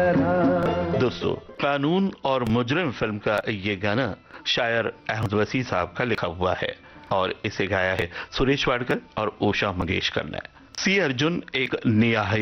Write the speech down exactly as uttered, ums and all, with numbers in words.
तरह। दोस्तों, कानून और मुजरिम फिल्म का ये गाना शायर अहमद वसी साहब का लिखा हुआ है और इसे गाया है सुरेश वाडकर और उषा मंगेशकर ने। सी अर्जुन एक नियाह